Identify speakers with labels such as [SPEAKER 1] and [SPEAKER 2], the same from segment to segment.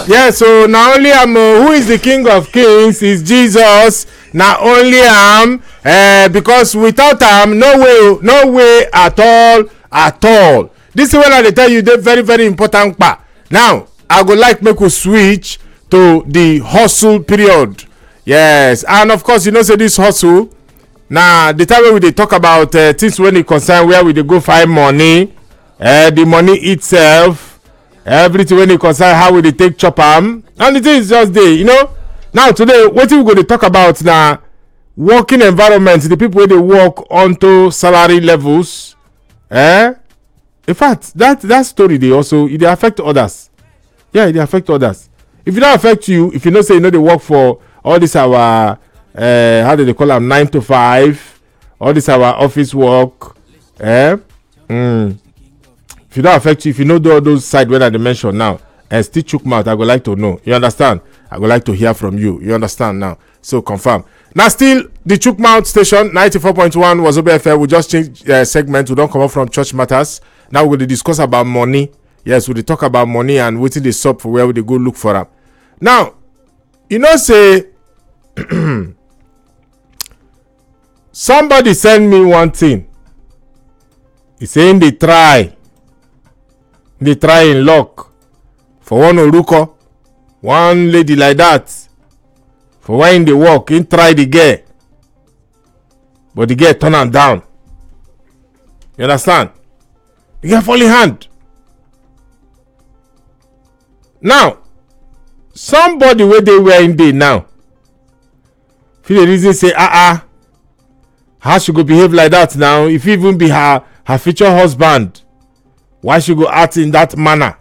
[SPEAKER 1] Yeah, so now only am who is the King of Kings is Jesus. Now only am because without am no way at all. This is when I tell you the very very important part. Now I would like make we switch to the hustle period. Yes, and of course you know say this hustle. Now the time when we dey talk about things when it concern where we dey go find money, the money itself, everything when it concern how we dey take chop am, and the thing is just there, you know. Now today wetin we go dey talk about na working environment, the people wey dey work onto salary levels. In fact that story dey also e dey affect others. Yeah, e dey affect others. If e don affect you, if you know say you no dey work for all this our how do they call am 9 to 5, all this our office work, if you don't affect you, if you know do all those side where I mention now and still chook mouth, I would like to know. You understand? I would like to hear from you. You understand now? So confirm. Now still the chook mouth station 94.1 was OBFM. We just change segment. We don't come up from church matters. Now we're going to discuss about money. Yes, we'll talk about money and waiting the sub for where we go look for them. Now, you know say somebody send me one thing. He saying they try in luck for one oruko, one lady like that, for when they walk in try the girl, but the girl turn am down. You understand? The girl fall in hand. Now somebody where they were in day now feel the reason say how she go behave like that now? If even be her future husband, why she go act in that manner?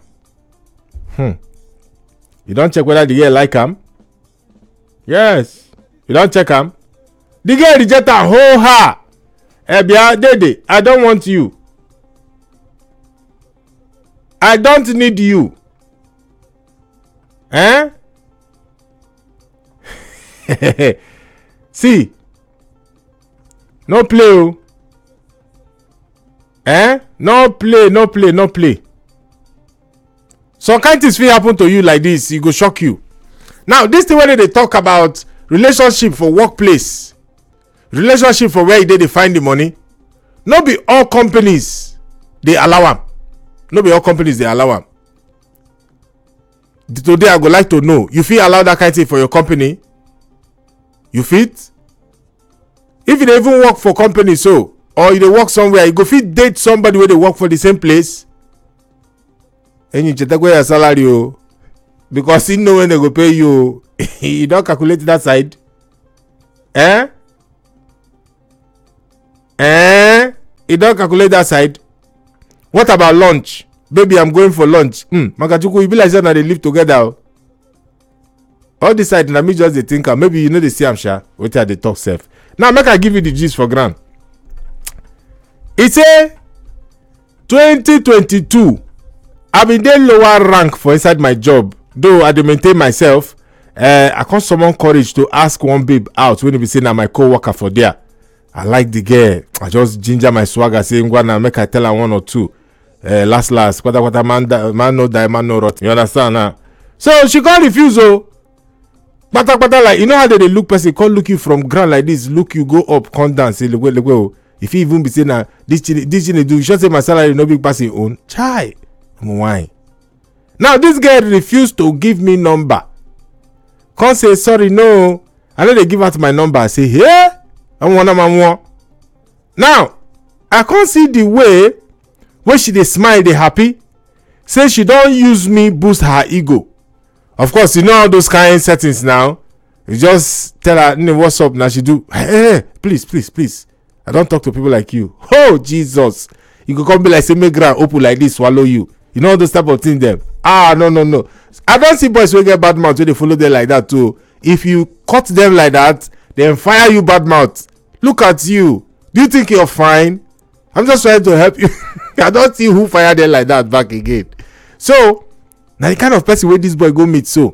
[SPEAKER 1] You don't check whether the girl like him. Yes, you don't check him. The girl reject her whole her. Ebia Dede, I don't want you. I don't need you. See, no play. No play. Some kind things will happen to you like this, it go shock you. Now, this thing when they talk about relationship for workplace, relationship for where they find the money, not be all companies they allow them. Not be all companies they allow them. Today I would like to know, you feel allow that kind of thing for your company? You fit? If you even work for company so, or you work somewhere, you go fit date somebody where they work for the same place, and you check your salary because you know when they go pay you. You don't calculate that side. You don't calculate that side. What about lunch? Baby, I'm going for lunch. Makachuku, you be like that they live together. All this side, na me just the thinker. Maybe you know the see am sha. Wait till they talk self. Now make I give you the gist for grand. It's a 2022. I been dey lower rank for inside my job. Though I dey maintain myself, I can't summon courage to ask one babe out when he be saying na my co-worker for there. I like the girl. I just ginger my swagger saying, "Gwana, make I tell her one or two." Last, kwata man no die, man no rot. You understand now? So she can't refuse. Kwata like you know how they look person can't look you from ground like this, look you go up, come down, say look. If you even be saying na this thing they do, you should say my salary no big pass your own. Chai, why? Now this girl refused to give me number. Can't say sorry, no. I know they give out my number. I say hey, I'm one. Now I can't see the way when she dey smile, they happy. Say she don't use me boost her ego. Of course, you know all those kind of settings now. You just tell her, what's up? Now she do, hey, please. I don't talk to people like you. Oh, Jesus. You could come be like, say, make ground open like this, swallow you. You know all those type of things them. No. I don't see boys who get bad mouth when they follow them like that too. If you cut them like that, then fire you bad mouth. Look at you. Do you think you're fine? I'm just trying to help you. I don't see who fired them like that back again. So now the kind of person where this boy go meet, so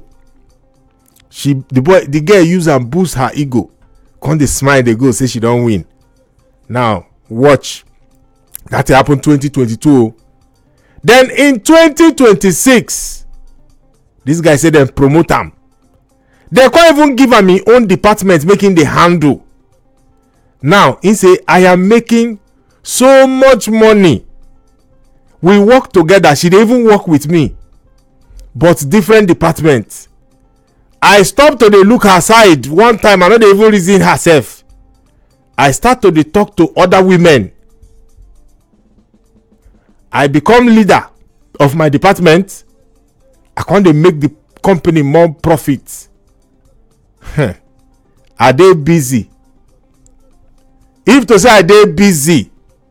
[SPEAKER 1] the girl use and boost her ego. Come they smile, they go say she don't win. Now watch that happened 2022. Then in 2026, This guy say dem promote am. They can't even give am him own department making the handle. Now he say I am making so much money. We work together. She dey even work with me, but different departments. I stop to dey look her side one time. I no dey even reason herself. I start to dey talk to other women. I become leader of my department. I can't dey make the company more profit. Are they busy? If to say I dey busy,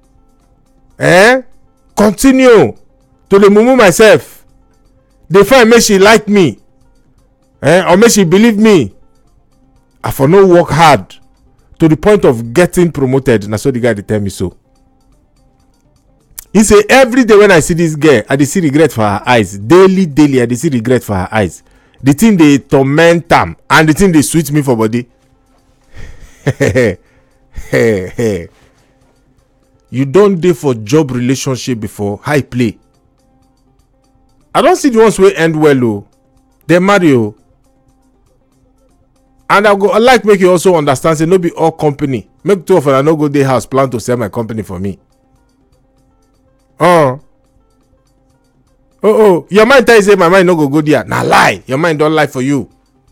[SPEAKER 1] continue to dey mumu myself. Dey find make she like me, or make she believe me. I for no work hard to the point of getting promoted. Na so the guy dey tell me so. He say every day when I see this girl, I dey see regret for her eyes. Daily, I dey see regret for her eyes. The thing dey torment am, and the thing dey sweet me for body. You don dey for job relationship before? How e play? I don see the ones wey end well o. Dem marry o. And I like make you also understand say no be all company. Make two of una no go dey house plan to sell my company for me. Your mind tell you say my mind no go there. Na lie. Your mind don lie for you.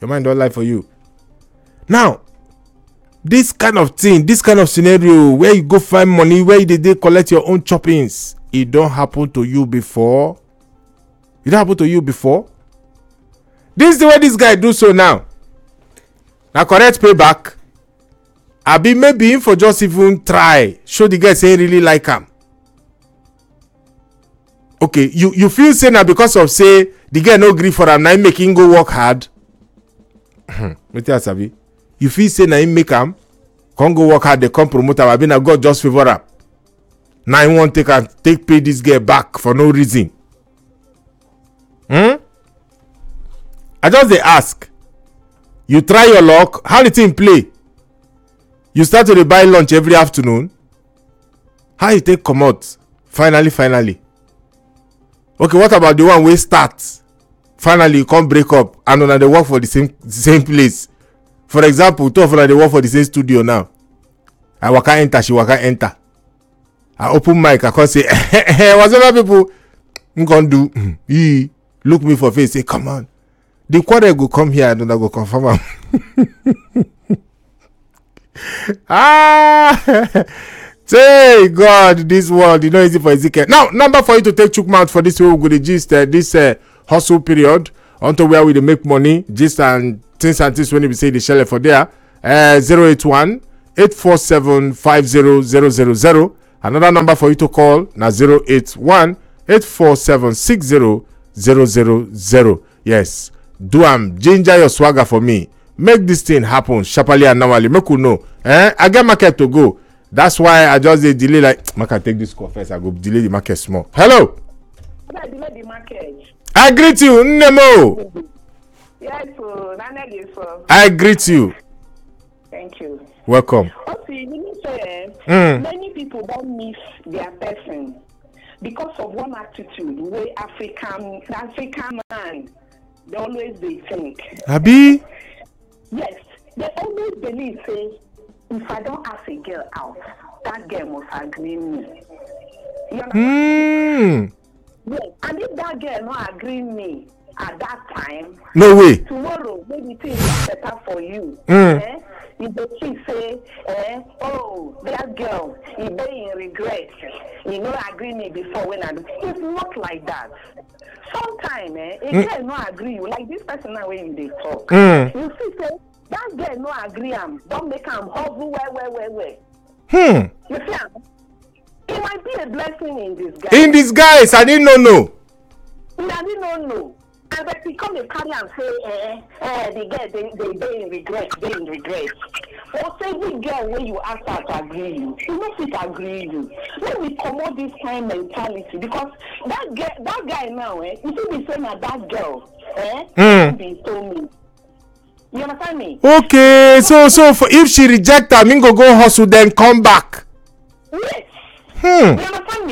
[SPEAKER 1] Now, this kind of thing, this kind of scenario where you go find money, where you dey collect your own choppings, it don't happen to you before. It don't happen to you before. This is the way this guy do so now. Now correct payback. Abi maybe him for just even try show the guy say he really like him. Okay, you feel say now because of say the guy no gree for him, now him make him go work hard. What you sabi? You feel say now him make him come go work hard, they come promote him. Abi na God just favor him. Now he want take pay this guy back for no reason. I just dey ask. You try your luck. How the thing play? You start to buy lunch every afternoon. How you take come out? Finally. Okay, what about the one wey start? Finally, you come break up and una dey work for the same place. For example, two of una dey work for the same studio now. I waka enter, she waka enter. I open mic, I come say, whatever people can do. He look me for face, say, come on. The quarrel go come here and una go confirm am. Say God, this world, you know, easy for Ezekiel. Now, number for you to take chook mouth for this way, we go to gist this hustle period until where we dey make money, gist and things when we say the shell for there. 081-847-50000. Another number for you to call now 081-847-60000. Yes, do ginger your swagger for me. Make this thing happen sharply and normally. Make you know. I get market to go. That's why I just delay. Like, I can take this call first. I go delay the market small. Hello.
[SPEAKER 2] I delay the market.
[SPEAKER 1] I greet you, Nemo.
[SPEAKER 2] Yes,
[SPEAKER 1] I greet you.
[SPEAKER 2] Thank you.
[SPEAKER 1] Welcome.
[SPEAKER 2] Also, you need to say many people don't miss their person because of one attitude. Way African man, they always they think.
[SPEAKER 1] Abi?
[SPEAKER 2] Yes, they always believe say, if I don't ask a girl out, that girl must agree me. You understand? Yes, and if that girl not agree me at that time,
[SPEAKER 1] no way.
[SPEAKER 2] Tomorrow, maybe things are better for you. If the chief say, oh, that girl, he be in regret. He not agree me before when I do. It's not like that. Sometimes, a girl not agree you. Like this person now when they talk. You see, say, that girl not agree him. Don't make him hustle well. You see, it might be a blessing in disguise.
[SPEAKER 1] In disguise, I didn't know.
[SPEAKER 2] I didn't know. And then he come and carry and say, the girl, they in regret. Or say the girl when you ask her to agree you know fit agree you. When we promote this kind of mentality, because that guy now, you see me saying that girl, be told me. You understand me?
[SPEAKER 1] Okay, so for if she reject her, go hustle, then come back.
[SPEAKER 2] Yes. You understand me?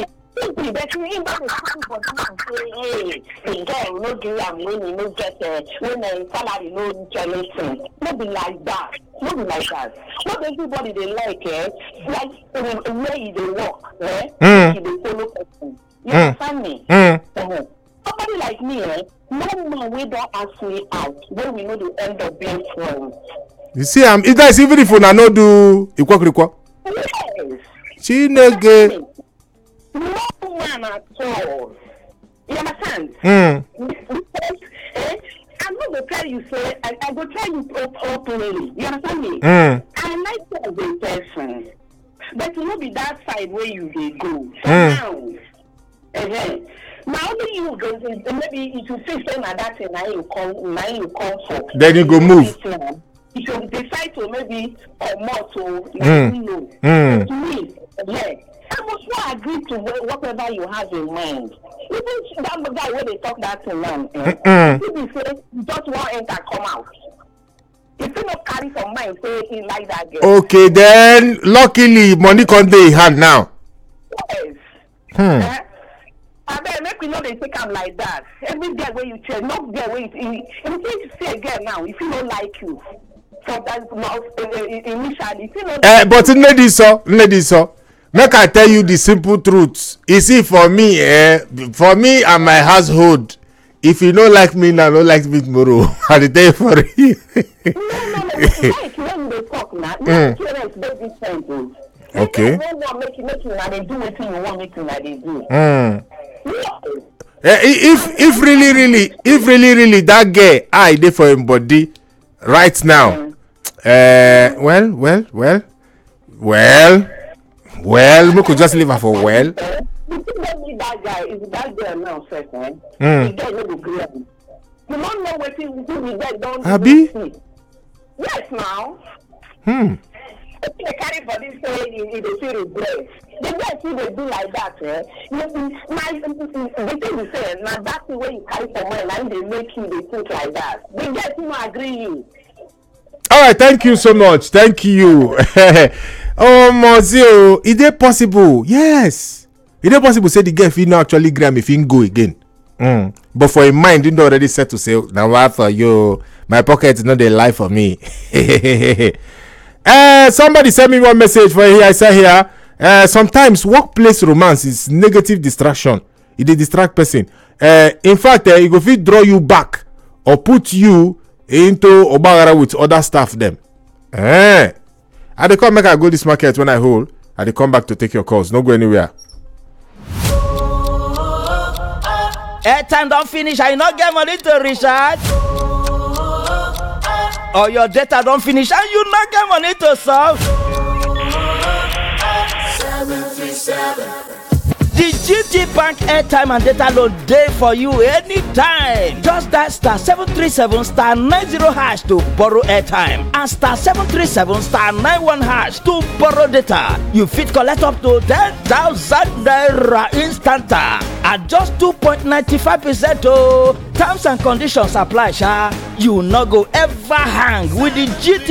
[SPEAKER 2] But you ain't got to stand for them and say, hey, the girl no do am when you no get when the salary no reach anything. No be like that. No be like that. Not everybody they like like where you dey work, you dey follow person. You understand me? Somebody like me, no man wey don ask me out when we know the end up being friends.
[SPEAKER 1] You see, it guys, even if una no do ikwo.
[SPEAKER 2] Yes.
[SPEAKER 1] Chineke.
[SPEAKER 2] No man at all. You understand? Because, I'm not going to tell you, say, I go tell you openly. You understand me? I like you as a person. But you know be that side where you dey go. Now, now only you go, maybe if you feel saying that thing, now you come for.
[SPEAKER 1] Then you go move.
[SPEAKER 2] If you decide to maybe more to, to me, I must not agree to whatever you have in mind. Even that guy when they talk that thing now, if you say just one enter come out, if you not carry some mind, say he like that girl.
[SPEAKER 1] Okay, then luckily money can't dey in hand now.
[SPEAKER 2] Yes. I bet make we know they take am like that. Every girl where you check, no girl where you see a girl now, if you don't like you, for that initially, if you don't.
[SPEAKER 1] But ladies, so. Make I tell you the simple truth. You see, for me and my household, if you don't like me now, don't like me tomorrow. I'll tell you for you.
[SPEAKER 2] Like when they talk now, parents they different.
[SPEAKER 1] Okay.
[SPEAKER 2] They want make you now they do what you want make you now they do.
[SPEAKER 1] If really that girl I dey for him body right now. Well, we could just leave her for well.
[SPEAKER 2] That guy is that girl now, second. The girl will be great. You don't know what you don't.
[SPEAKER 1] Abi?
[SPEAKER 2] Yes, now. They carry for this say they feel regret. The guys who they do like that, the thing is say now that's the way you carry for money and they make you they think like that. The guys who agree you.
[SPEAKER 1] All right, thank you so much. Thank you. Oh, Mozio, is it possible? Yes. Is it possible say the girl if he not actually gram if he go again? But for a mind, didn't already set to say, now what for you? My pocket is not a lie for me. Somebody sent me one message for here. I say here, sometimes workplace romance is negative distraction. It dey distract person. In fact, it go fit draw you back or put you into obagara with other staff them. I dey come make I go this market when I hold. I dey come back to take your calls. No go anywhere.
[SPEAKER 3] Airtime don't finish. I not get money to recharge. Or your data don't finish and you not get money to solve. 737. The GT Bank airtime and data load day for you anytime. Just dial star 737 star 90 hash to borrow airtime and star 737 star 91 hash to borrow data. You fit collect up to 10,000 naira instanta at just 2.95%. Oh, terms and conditions apply, sha. You no go ever hang with the GT